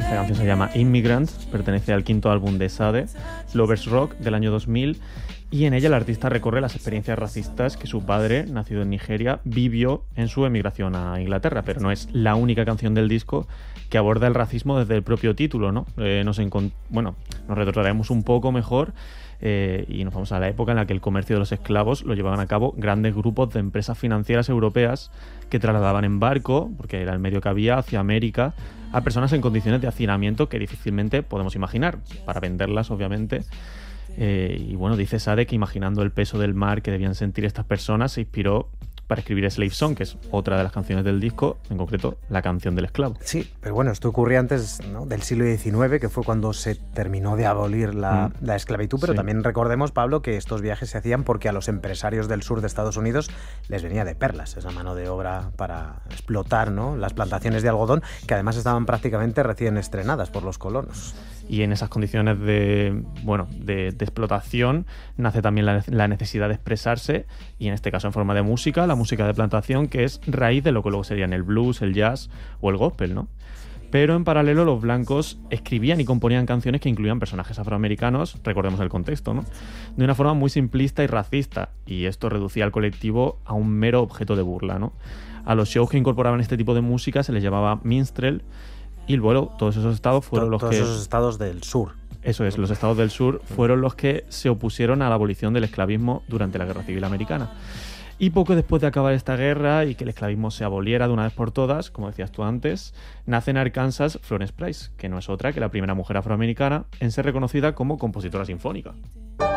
Esta canción se llama Immigrant, pertenece al quinto álbum de Sade, Lovers Rock, del año 2000, y en ella el artista recorre las experiencias racistas que su padre, nacido en Nigeria, vivió en su emigración a Inglaterra, pero no es la única canción del disco que aborda el racismo desde el propio título, ¿no? Nos retrotraemos un poco mejor y nos vamos a la época en la que el comercio de los esclavos lo llevaban a cabo grandes grupos de empresas financieras europeas que trasladaban en barco, porque era el medio que había, hacia América, a personas en condiciones de hacinamiento que difícilmente podemos imaginar, para venderlas, obviamente. Y bueno, dice Sade que imaginando el peso del mar que debían sentir estas personas, se inspiró para escribir Slave Song, que es otra de las canciones del disco, en concreto la canción del esclavo. Sí, pero bueno, esto ocurría antes, ¿no?, del siglo XIX, que fue cuando se terminó de abolir la esclavitud, pero sí, también recordemos, Pablo, que estos viajes se hacían porque a los empresarios del sur de Estados Unidos les venía de perlas esa mano de obra para explotar, ¿no?, las plantaciones de algodón, que además estaban prácticamente recién estrenadas por los colonos. Y en esas condiciones de explotación nace también la necesidad de expresarse, y en este caso en forma de música, la música de plantación, que es raíz de lo que luego serían el blues, el jazz o el gospel, ¿no? Pero en paralelo los blancos escribían y componían canciones que incluían personajes afroamericanos, recordemos el contexto, ¿no?, de una forma muy simplista y racista, y esto reducía al colectivo a un mero objeto de burla, ¿no? A los shows que incorporaban este tipo de música se les llamaba minstrel, y luego todos esos estados fueron todos esos estados del sur. Eso es, los estados del sur fueron los que se opusieron a la abolición del esclavismo durante la Guerra Civil Americana. Y poco después de acabar esta guerra y que el esclavismo se aboliera de una vez por todas, como decías tú antes, nace en Arkansas Florence Price, que no es otra que la primera mujer afroamericana en ser reconocida como compositora sinfónica.